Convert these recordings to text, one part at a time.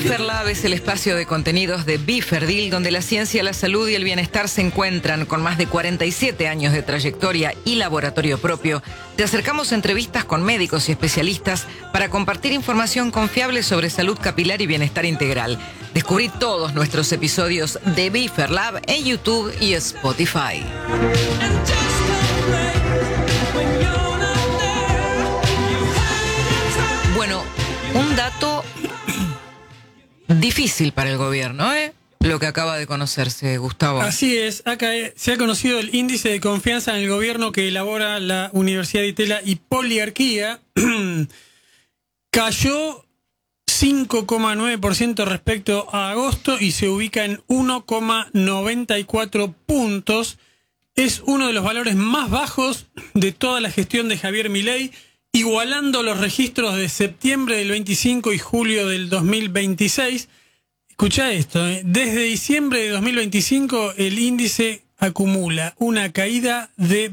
BiferLab es el espacio de contenidos de Biferdil, donde la ciencia, la salud y el bienestar se encuentran. Con más de 47 años de trayectoria y laboratorio propio, te acercamos entrevistas con médicos y especialistas para compartir información confiable sobre salud capilar y bienestar integral. Descubrí todos nuestros episodios de BiferLab en YouTube y Spotify. Bueno, un dato difícil para el gobierno, lo que acaba de conocerse, Gustavo. Así es, acá se ha conocido el índice de confianza en el gobierno que elabora la Universidad de Itela y Poliarquía. Cayó 5,9% respecto a agosto y se ubica en 1,94 puntos. Es uno de los valores más bajos de toda la gestión de Javier Milei, igualando los registros de septiembre del 25 y julio del 2026. Escuchá esto, desde diciembre de 2025 el índice acumula una caída de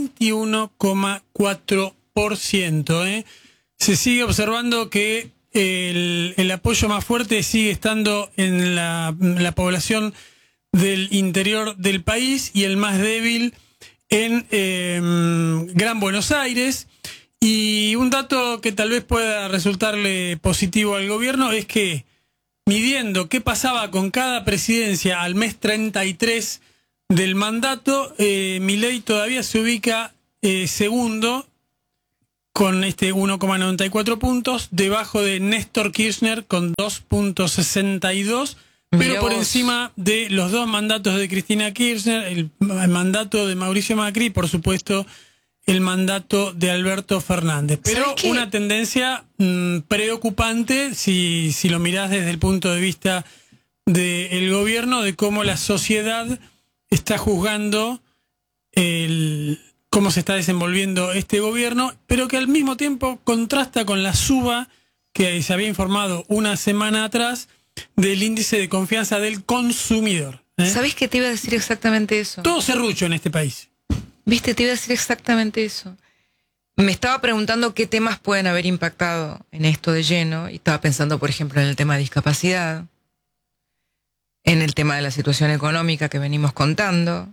21,4%. Se sigue observando que el apoyo más fuerte sigue estando en la población del interior del país y el más débil en Gran Buenos Aires. Y un dato que tal vez pueda resultarle positivo al gobierno es que, midiendo qué pasaba con cada presidencia al mes 33 del mandato, Milei todavía se ubica segundo con este 1,94 puntos, debajo de Néstor Kirchner con 2,62, pero por encima de los dos mandatos de Cristina Kirchner, el mandato de Mauricio Macri y, por supuesto, el mandato de Alberto Fernández. Pero una tendencia preocupante si lo mirás desde el punto de vista del gobierno, de cómo la sociedad está juzgando cómo se está desenvolviendo este gobierno, pero que al mismo tiempo contrasta con la suba que se había informado una semana atrás del índice de confianza del consumidor. ¿Sabés que te iba a decir exactamente eso? Todo serrucho en este país. Viste, te iba a decir exactamente eso. Me estaba preguntando qué temas pueden haber impactado en esto de lleno, y estaba pensando, por ejemplo, en el tema de discapacidad, en el tema de la situación económica que venimos contando.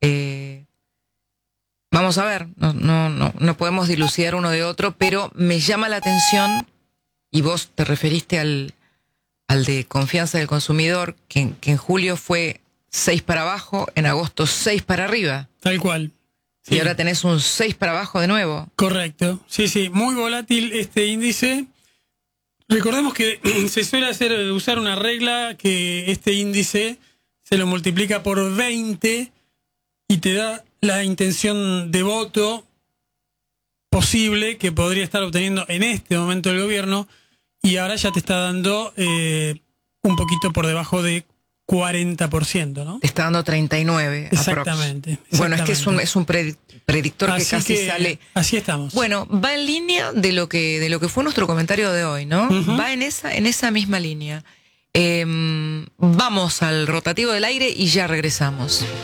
Vamos a ver, no podemos dilucidar uno de otro, pero me llama la atención, y vos te referiste al de confianza del consumidor, que en julio fue 6 para abajo, en agosto 6 para arriba. Tal cual. Sí. Y ahora tenés un 6 para abajo de nuevo. Correcto. Sí, muy volátil este índice. Recordemos que se suele usar una regla que este índice se lo multiplica por 20 y te da la intención de voto posible que podría estar obteniendo en este momento el gobierno, y ahora ya te está dando un poquito por debajo de 40%, ¿no? Te está dando 39. Exactamente. Bueno, es que es un predictor que casi sale. Así estamos. Bueno, va en línea de lo que fue nuestro comentario de hoy, ¿no? Va en esa misma línea. Vamos al rotativo del aire y ya regresamos.